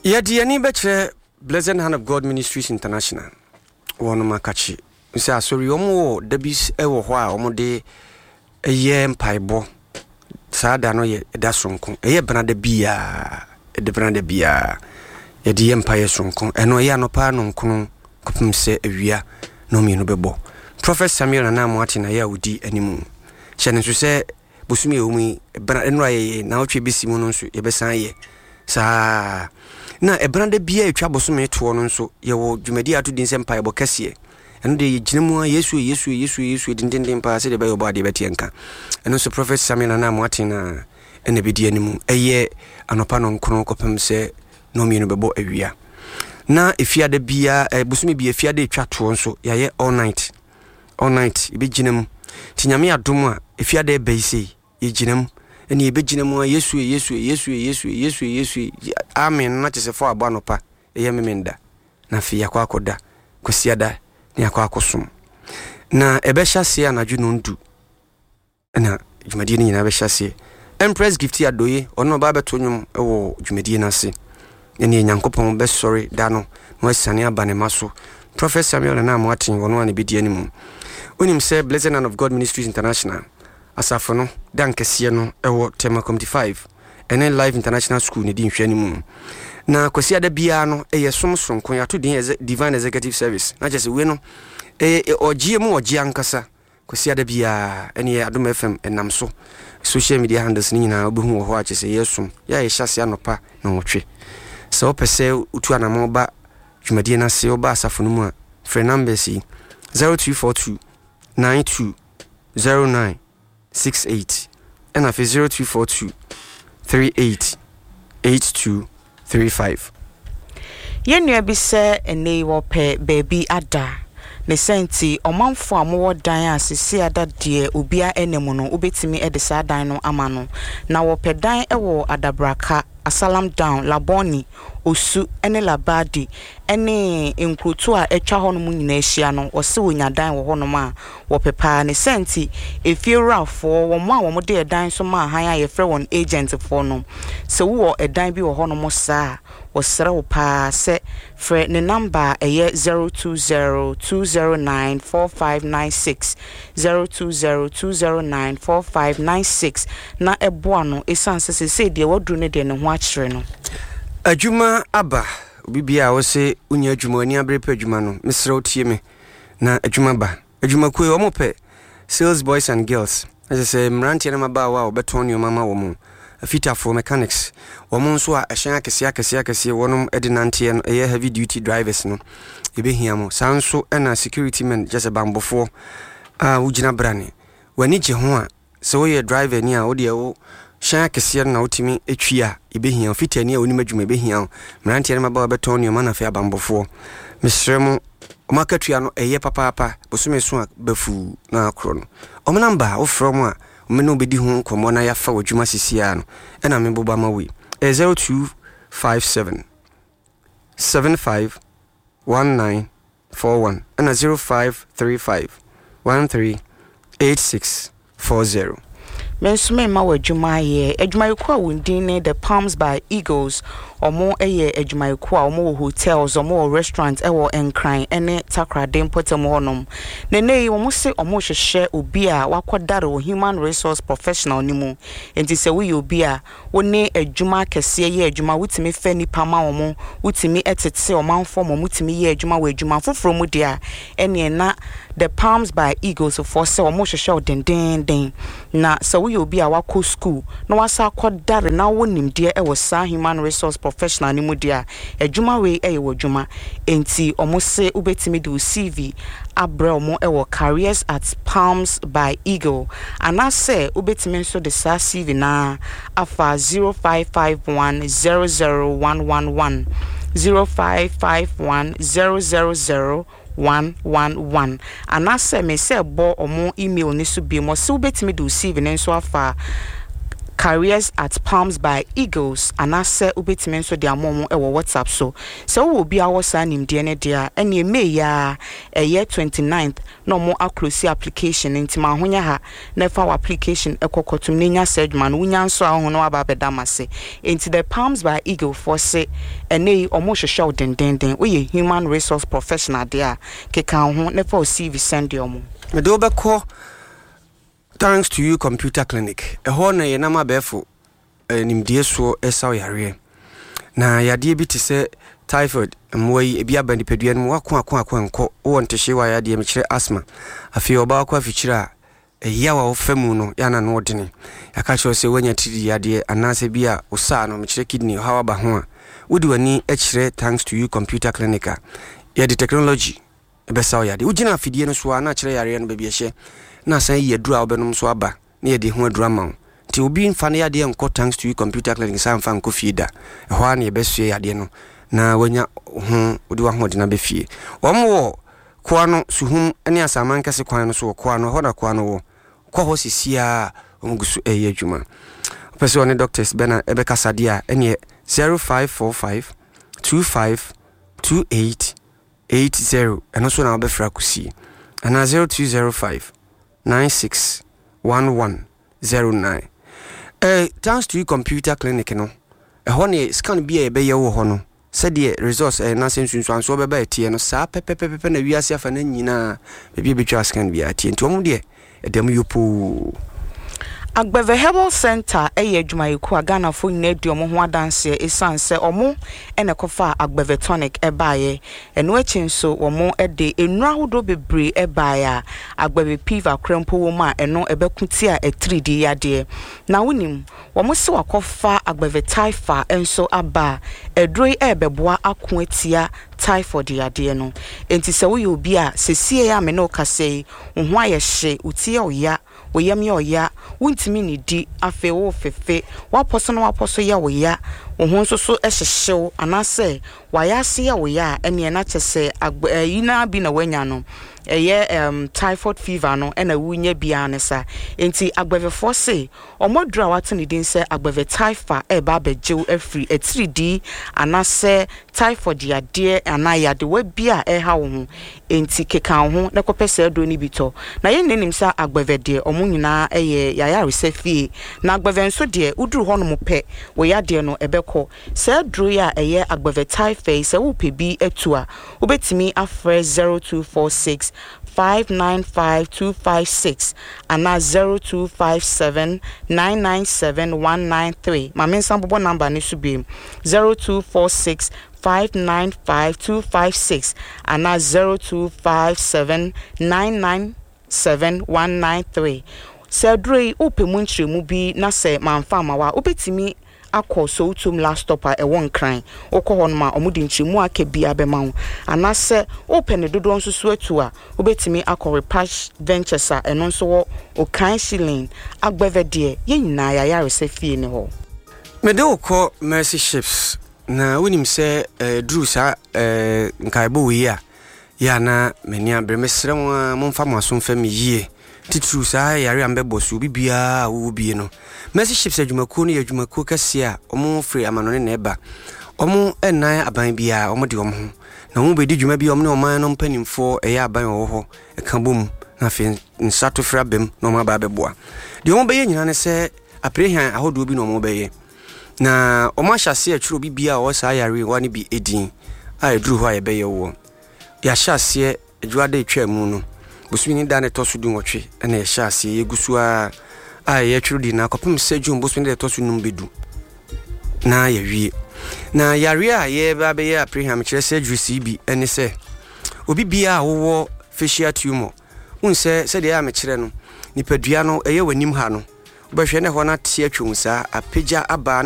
Yɛde ani bɛkyerɛ Blessed Hand of God Ministries International. Wɔn makachi. Nsa sorry omo dabis ɛwɔ hɔ a omo de ɛyɛ mpaebɔ. Saa da no yɛ da sonko. Ɛyɛ branda bia. Ɛde branda bia. Yɛde yɛ mpaeɛ sonko. Ɛno yɛ anopa no nkono kopim sɛ awia no mienu bɛbɔ. Prophet Samuel na Moati na yɛ odi animu. Hyɛne nso sɛ bosumi ewumi branda no ayɛ na otwe besi mu no nso yɛbɛsan yɛ. Saa na ebranda bia etwa bosome to no nso yewo dwumadi ato din sɛ mpae bɔkɛse ɛno de yegyina mu a Yesu dindindin pa sɛ de bɛyɛ bɔ ade bɛte nka ɛno so Prophet Samuel na Moati na ɛna bɛdi animu ɛyɛ anopa no nkono kopem sɛ no mienu bɛbɔ awia na efiade bia bosome bia efiade etwa to nso yɛyɛ all night ebegyina mu tinyame adom a efiade bɛyise yegyina mu eni ebegyina mu a Yesu amen na kyese fo abo anopa eye memenda na fi yakwa akoda kwasiada ne yakwa akosom na ebehya se anadwo no ndu na dwumadie nyina behya se Empress Gift Adoye ono ba beto nwom ewo dwumadie na se eni Nyankopon be sorry da no no asane abane maso Prophet Samuel na Moati wono an bedi animu onim se Blessed Hand of God Ministries International asafo no dan kese no ewo Tema Community 5 ene Live International School ne di nhwani mu na kwasi ada bia no eye somsonko ya to din Divine Executive Service na jese we no ogie mu ogie ankasa kwasi ada bia ene Adom FM enam so social media handles ni nyina obehu wo ho a jese yesum ya ye hyase anopa na wotwe so opese utu anamo ba dwumadie na se oba asafo no mu a free number si 0242 92 09 68 and after 0242 38 8235. Yenua bi se ene wo pe baby ada ne senti omanfo amowo dan asisi ada de obia enemu no obetimi edesa dan no amano na wo pe dan ewo Adabraka Asalam Down Laboni Osu ene Labadi ene nkrutu a etwa ho no mu nyina ahia no wose wonyadan wo ho no ma wo pepa ne senti efiewrafo wo ma wo de dan so ma han aye frɛ won agent fo no se wo edan bi wo ho no mo saa wo sere wo pa se frɛ ne number eye 0202094596 0202094596 na eboa no esanse se de wodru ne de ne ho akire no adwuma aba bibia wo se unya adwuma ani abrepa adwuma no mesrɛ otie me na adwuma ba adwuma koe wo mo pɛ sales boys and girls as say mrantie na maba wa obeton yo mama wo mo afitafo mechanics wo mo nso a ehyan akese wonom edinantie no eye heavy duty drivers no ebehia mo sanso na security men just bambofo ugina brane wani je ho a se wo ye driver ni a wo de wo shan kese na wotimi etwi a ebehia fitani a onim adwuma ebehia mrantie na maba obeton yo mana fa bambofo mesremo omakatwa no eye papa bosome so a bafu na akro no omenamba wo from a omene obedi hu komo na yafa wadwuma sisia no ena memboba ma we 0257 75 1941 ena 0535 13 8640 Mensume ma wadwuma ye adwumayeko a wondin ne the Palms by Eagles omo eye adwumayeko a omo hotels omo restaurant ewo Enkran ene Takrade Mpotem honom nene omo se omo hwehwe obi a wakodare o human resource professional nimu enti se we obi a woni adwuma kese ye adwuma wutimi fa nipa ma omo wutimi etete omanfo mo mutimi ye adwuma wa adwuma foforo mu dia ene na the Palms by Eagles for se omo hwehwe den na so we obi a wako school na wasa akodare na wonim de e sa human resource professional ni mu dia adwuma we e wo adwuma enti omo se ubetimi do CV abre omo e wo careers at Palms by Eagle ana se ubetimi nso de sa CV na afa 0551001111 0551000111 anase me se bo omo email ni so bi mo se ubetimi do receive nso afa careers@palmsbyeagles anase ubetime nso de amomo ewo WhatsApp so se wo bi awo sa nimde ne dia ene May ya eye 29th no mo akrosi application ntima ahonya ha na fa application ekokotum nenya sedman wunya nso aho no aba bedamase into the Palms by Eagle for se ene omo hwehwe dendenden we human resource professional there keka ho na fa CV send omo me do be call thanks to you computer clinic ho na ye na mabefo nimdie so esa yare na yade bi te se typhoid mwai ebi abandi peduan mu wako enko wo ntehye wa yade me kire asthma afi oba akwa fichira yawa ofemu no yana no odene yaka cho se wanya tidi yade anase bia usa no me kire kidney hawa ba ho a wodi wani ekire thanks to you computer clinic ya the technology ebesa yade ugina afidie no so na kire yare no bia hye na san ye dura obenom so aba na ye de ho adura ma ti obi mfa na yade enko thanks to you computer clinic san fa enko fiida ho a na ye besue yade no na wanya ho odi wa ho de na be fie omo kwa no suhum ene asaman kase kwan no so kwa no ho da kwa no wo kwa ho sisia omugusu eye adwuma opese one doctors bena ebe kasadia ene 0545 2528 80 eno so na obefra kusi ana 0205 961109 thanks to you computer clinic no ho ne scan bia ebe ye wo ho no said the resource na sensunsu anso beba etie no sa pepepepe na wiase afa na nyina bebia betwa scan bia tie nti omu de edem yopo Agbeve Herbal Center eye adwumayeku Ghana fo nyina di omo ho adanse esanse omo ene kofa Agbeve tonic ebaye eno achi nso omo ede enura hodo bebre ebaya Agbeve piva krempo wo ma eno ebekuti a 3D yade na wonim omo se wakofa Agbeve taifa enso aba edroi ebeboa akoatia typhoid yade no enti se wo obi a sesie ya me no kase ho ayehye utie oya woyam ye oya wuntimi ni di afe wo fefe waposo ya woya wo ho nso so ehyehyew anase wayase ya woya ene na kyese yina bi na wanya no eye typhoid fever no ena wunya bia ne sa enti Agbeve force omodura wato ne din se Agbeve taifa eba bejew afri 3D anase typhoid yade anayade wa bia ha wo ho enti keka ho na kopese do ni bito na ye nenim sa Agbeve de omo nyina eye yaya resefie na Agbeve nso de uduru ho no mo pe wo yade no ebeko se duru ya eye Agbeve taifa se wo pe bi etua obetimi afre 0246 595256 and 0257 997 193. My main sample number needs to be 0246 595256 and 0257 997 193. Sedre upe munchri mubi na se manfama wa ubetimi akọ so utum last stopper e won kran okọ ma omudi nchimu ake bia bema anase open dodo nso so atu a obetimi akọ repatch ventures a eno nso wo okan shilling Agbeve de ye nyina ya yare se fie ne ho me de okọ mercy ships na wonim se dru sa nkaibo wi a ya na meni abremesre mo mfa mo aso mfa me yie titru sa yare ambebo so bibia wo bie no mercy ships adwumakuo no adwumakuo kase a omo free amanone na eba omo enan aban bia omo de omo ho na omo bedi dwuma bia omo ne oman no mpanimfo eya aban wo ho eka bom na fe nsato fra bem na omo aba beboa de omo beye nyina ne se aprehan ahodo bi na omo beye na omo ahyase atwuro bibia o sa yare wani bi edin a eduru ho ayebeye wo ya hyase adwuade etwa mu no busumi da ne tosu du nwotwe na hyase yegusu a ye twuru di na kopem sejum busumi da tosu num bedu na yewie na yare a ye ba be ye abraham kire surgery CB ene se obi bia wo facial tumor unse se de ya me kire no nipadua no eye wanim ha no obehwe ne ho na tie atwum sa apagya aba